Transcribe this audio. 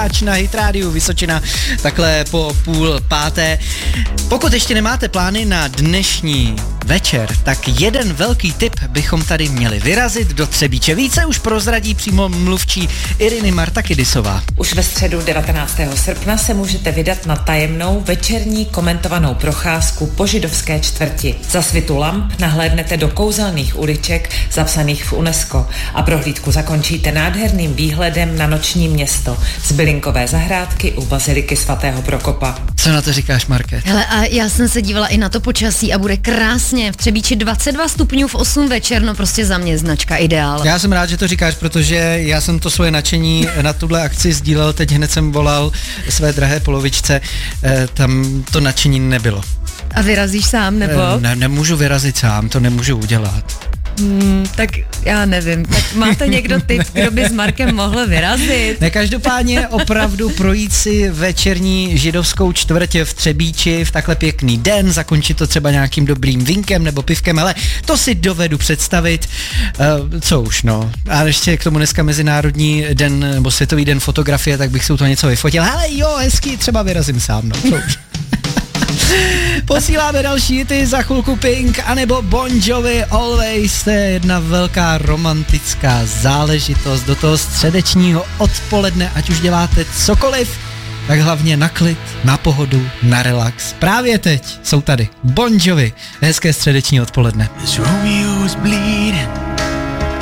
posluchač na Hit Radio Vysočina, takhle po 4:30. Pokud ještě nemáte plány na dnešní večer, tak jeden velký tip bychom tady měli vyrazit do Třebíče. Více už prozradí přímo mluvčí Iriny Martakidisová. Už ve středu 19. srpna se můžete vydat na tajemnou večerní komentovanou procházku po židovské čtvrti. Za svitu lamp nahlédnete do kouzelných uliček zapsaných v UNESCO a prohlídku zakončíte nádherným výhledem na noční město z bylinkové zahrádky u baziliky svatého Prokopa. Co na to říkáš, Market? Hele, a já jsem se dívala i na to počasí a bude krásně. V Třebíči 22 stupňů v 8 večer, no prostě za mě značka ideál. Já jsem rád, že to říkáš, protože já jsem to svoje nadšení na tuhle akci sdílel, teď hned jsem volal své drahé polovičce, tam to nadšení nebylo. A vyrazíš sám, nebo? Nemůžu vyrazit sám, to nemůžu udělat. Tak já nevím, tak máte někdo tip, kdo by s Markem mohl vyrazit? Ne, každopádně opravdu projít si večerní židovskou čtvrť v Třebíči v takhle pěkný den, zakončit to třeba nějakým dobrým vínkem nebo pivkem, ale to si dovedu představit, co už, no. A ještě k tomu dneska Mezinárodní den nebo Světový den fotografie, tak bych si u toho něco vyfotil. Hele jo, hezky, třeba vyrazím sám, no, co už. Posíláme další hity, za chvilku Pink anebo Bon Jovi Always, to je jedna velká romantická záležitost do toho středečního odpoledne, ať už děláte cokoliv, tak hlavně na klid, na pohodu, na relax. Právě teď jsou tady Bon Jovi, hezké středeční odpoledne.